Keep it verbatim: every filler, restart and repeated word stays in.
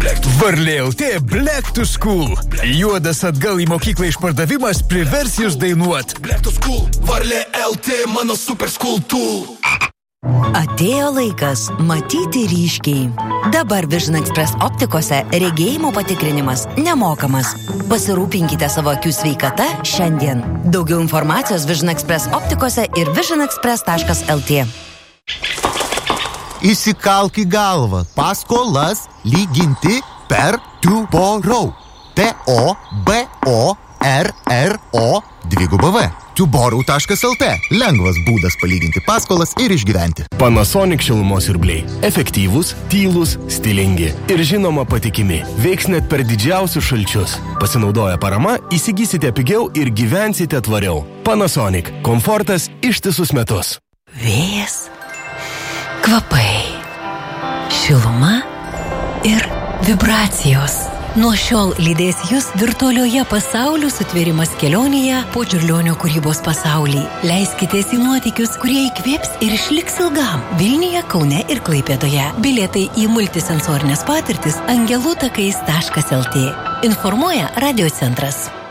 Varlė L T Black to School. Juodas atgal į mokyklą išpardavimas privers jūs dainuot. Black to School, Varlė L T, mano super school tool. Atėjo laikas matyti ryškiai. Dabar Vision Express optikose regėjimo patikrinimas nemokamas. Pasirūpinkite savo akių sveikata šiandien. Daugiau informacijos Vision Express optikose ir vision express taškas l t. Įsikalk į galvą. Paskolas lyginti per Tuborrow. T O B O R R O dviguba V. tuborrow taškas l t. Lengvas būdas palyginti paskolas ir išgyventi. Panasonic šilumos siurbliai. Efektyvūs, tylūs, stilingi ir žinoma patikimi. Veiks net per didžiausius šalčius. Pasinaudoję parama, įsigysite pigiau ir gyvensite tvariau. Panasonic. Komfortas ištisus metus. Vėjas, kvapai, šiluma ir vibracijos. Nuo šiol lydės jūs virtualioje pasaulių sutvėrimas kelionėje po Čiurlionio kūrybos pasaulį. Leiskitės į nuotykius, kurie įkvėps ir išliks ilgam. Vilniuje, Kaune ir Klaipėdoje. Bilietai į multisensorinės patirtis angelų takais taškas l t. Informuoja Radio centras.